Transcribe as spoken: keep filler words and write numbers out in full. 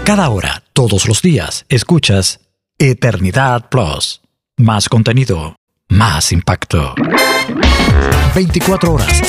Cada hora, todos los días, escuchas Eternidad Plus. Más contenido, más impacto. veinticuatro horas,